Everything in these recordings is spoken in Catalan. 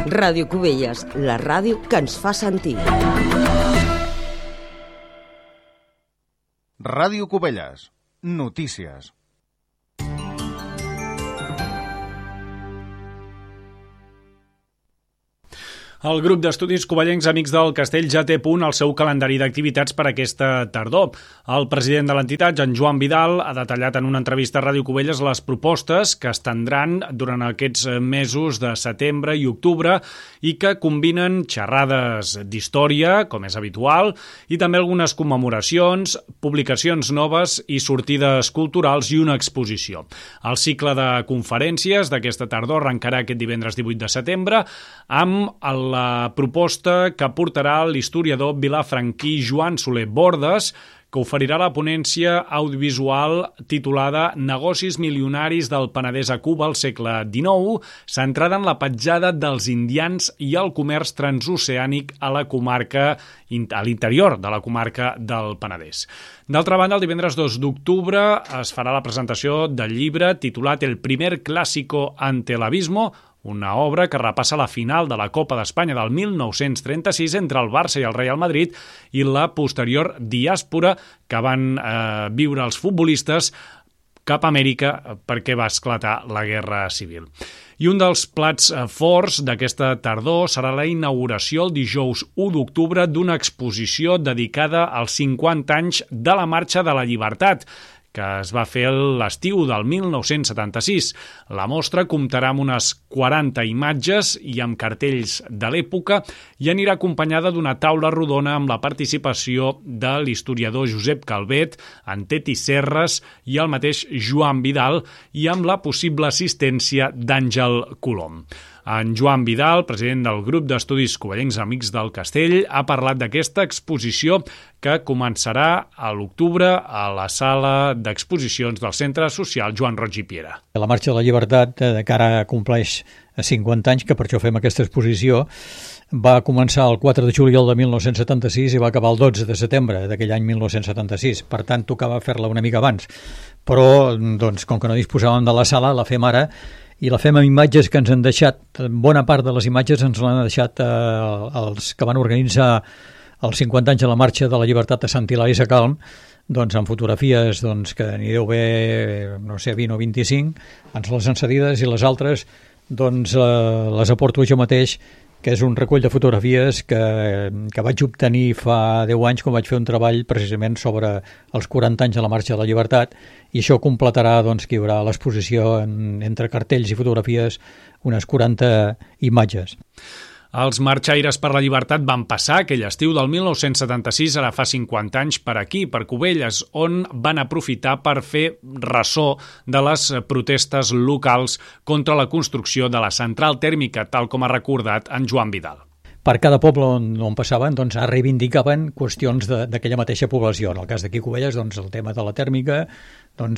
Ràdio Cubelles, la ràdio que ens fa sentir. Ràdio Cubelles, notícies. El grup d'estudis covellencs Amics del Castell ja té a punt el seu calendari d'activitats per aquesta tardor. El president de l'entitat, en Joan Vidal, ha detallat en una entrevista a Ràdio Cubelles les propostes que es tindran durant aquests mesos de setembre i octubre i que combinen xerrades d'història, com és habitual, i també algunes commemoracions, publicacions noves i sortides culturals i una exposició. El cicle de conferències d'aquesta tardor arrencarà aquest divendres 18 de setembre amb la proposta que portarà l'historiador vilafranquí Joan Soler Bordes, que oferirà la ponència audiovisual titulada Negocis milionaris del Penedès a Cuba al segle XIX, centrada en la petjada dels indians i el comerç transoceànic a la comarca, a l'interior de la comarca del Penedès. D'altra banda, el divendres 2 d'octubre es farà la presentació del llibre titulat El primer clásico ante el abismo, una obra que repassa la final de la Copa d'Espanya del 1936 entre el Barça i el Real Madrid i la posterior diàspora que van viure els futbolistes cap a Amèrica perquè va esclatar la Guerra Civil. I un dels plats forts d'aquesta tardor serà la inauguració el dijous 1 d'octubre d'una exposició dedicada als 50 anys de la Marxa de la Llibertat, que es va fer l'estiu del 1976. La mostra comptarà amb unes 40 imatges i amb cartells de l'època i anirà acompanyada d'una taula rodona amb la participació de l'historiador Josep Calvet, en Teti Serres i el mateix Joan Vidal i amb la possible assistència d'Àngel Colom. En Joan Vidal, president del grup d'estudis covellencs Amics del Castell, ha parlat d'aquesta exposició que començarà a l'octubre a la sala d'exposicions del Centre Social Joan Roig i Piera. La Marxa de la Llibertat, de cara compleix 50 anys, que per això fem aquesta exposició, va començar el 4 de juliol de 1976 i va acabar el 12 de setembre d'aquell any 1976. Per tant, tocava fer-la una mica abans. Però, doncs, com que no disposàvem de la sala, la fem ara i la fem amb imatges que ens han deixat. Bona part de les imatges ens l'han deixat els que van organitzar els 50 anys de la Marxa de la Llibertat a Sant Hilari Sacalm, doncs amb fotografies que n'hi deu haver, no sé, 20 o 25, ens les han cedides i les altres doncs les aporto jo mateix, que és un recull de fotografies que vaig obtenir fa 10 anys quan vaig fer un treball precisament sobre els 40 anys de la Marxa de la Llibertat, i això completarà que hi haurà a l'exposició entre cartells i fotografies unes 40 imatges. Els marxaires per la llibertat van passar aquell estiu del 1976, ara fa 50 anys, per aquí, per Cubelles, on van aprofitar per fer ressò de les protestes locals contra la construcció de la central tèrmica, tal com ha recordat en Joan Vidal. Per cada poble on passaven reivindicaven qüestions d'aquella mateixa població. En el cas d'aquí Cubelles, el tema de la tèrmica, en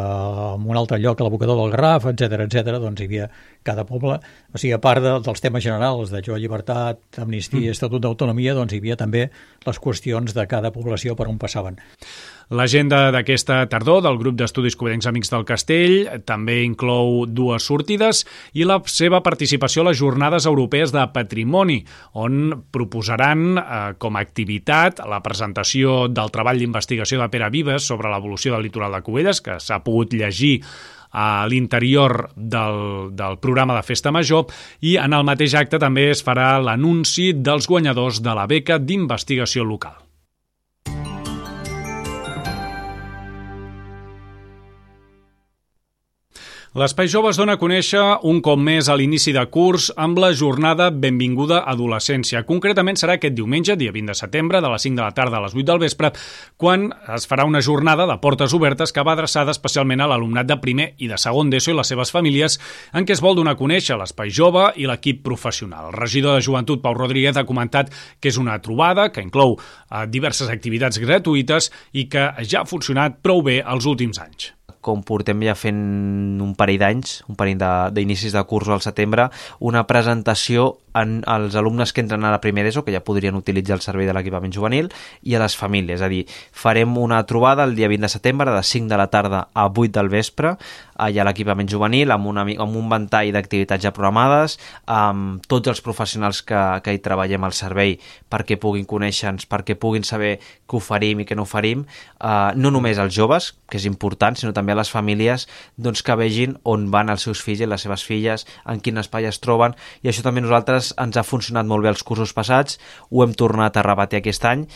un altre lloc, a l'abocador del Garraf, etc., hi havia cada poble. O sigui, a part dels temes generals de llibertat, amnistia, estatut d'autonomia, hi havia també les qüestions de cada població per on passaven. L'agenda d'aquesta tardor del grup d'estudis covellencs Amics del Castell també inclou 2 sortides i la seva participació a les Jornades Europees de Patrimoni, on proposaran com a activitat la presentació del treball d'investigació de Pere Vives sobre l'evolució del litoral de Cubelles, que s'ha pogut llegir a l'interior del programa de Festa Major, i en el mateix acte també es farà l'anunci dels guanyadors de la beca d'investigació local. L'Espai Jove es dona a conèixer un cop més a l'inici de curs amb la jornada Benvinguda Adolescència. Concretament serà aquest diumenge, dia 20 de setembre, de les 5 de la tarda a les 8 del vespre, quan es farà una jornada de portes obertes que va adreçada especialment a l'alumnat de primer i de segon d'ESO i les seves famílies, en què es vol donar a conèixer l'Espai Jove i l'equip professional. El regidor de Joventut, Pau Rodríguez, ha comentat que és una trobada que inclou diverses activitats gratuïtes i que ja ha funcionat prou bé els últims anys. com portem ja fent un parell d'anys, un parell d'inicis de curs al setembre, una presentació als alumnes que entren a la primera ESO, que ja podrien utilitzar el servei de l'equipament juvenil, i a les famílies. És a dir, farem una trobada el dia 20 de setembre de 5 de la tarda a 8 del vespre, allà a l'equipament juvenil, amb un ventall d'activitats ja programades, amb tots els professionals que hi treballem al servei perquè puguin conèixer-nos, perquè puguin saber què oferim i què no oferim, no només als joves, que és important, sinó també a les famílies, doncs que vegin on van els seus fills i les seves filles, en quin espai es troben, i això també nosaltres ens ha funcionat molt bé els cursos passats, ho hem tornat a repetir aquest any.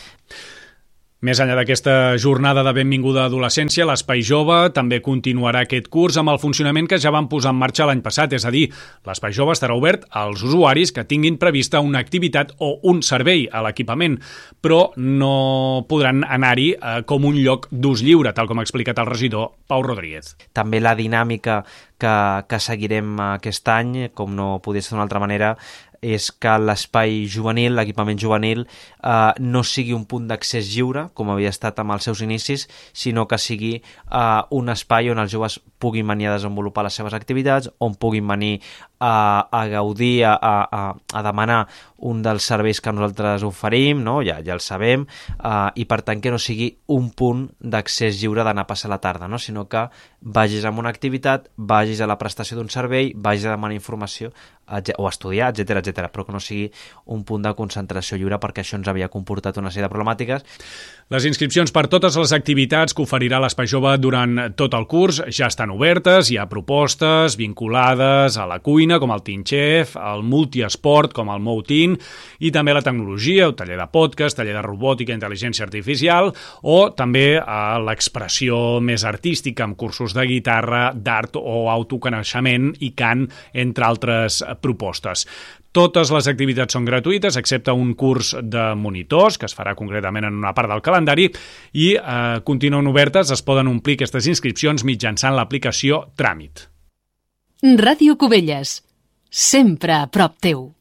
Més enllà d'aquesta jornada de benvinguda a adolescència, l'Espai Jove també continuarà aquest curs amb el funcionament que ja van posar en marxa l'any passat, és a dir, l'Espai Jove estarà obert als usuaris que tinguin prevista una activitat o un servei a l'equipament, però no podran anar-hi com un lloc d'ús lliure, tal com ha explicat el regidor Pau Rodríguez. També la dinàmica que seguirem aquest any, com no podia ser d'una altra manera, és que l'espai juvenil, l'equipament juvenil, no sigui un punt d'accés lliure, com havia estat amb els seus inicis, sinó que sigui un espai on els joves puguin venir a desenvolupar les seves activitats, on puguin venir a gaudir, a demanar un dels serveis que nosaltres oferim, no? Ja el sabem, i per tant que no sigui un punt d'accés lliure d'anar a passar la tarda, no? Sinó que vagis a una activitat, vagis a la prestació d'un servei, vagis a demanar informació o estudiar, etc, però que no sigui un punt de concentració lliure, perquè això ens havia comportat una sèrie de problemàtiques. Les inscripcions per totes les activitats que oferirà l'Espai Jove durant tot el curs ja estan obertes, hi ha propostes vinculades a la cuina, com el Teen Chef, al multiesport, com el Moutin, i també la tecnologia, el taller de podcast, taller de robòtica i intel·ligència artificial, o també a l'expressió més artística, amb cursos de guitarra, d'art o autoconeixement i cant, entre altres propostes. Totes les activitats són gratuïtes, excepte un curs de monitors, que es farà concretament en una part del calendari, i continuen obertes, es poden omplir aquestes inscripcions mitjançant l'aplicació Tràmit. Ràdio Cubelles, sempre a prop teu.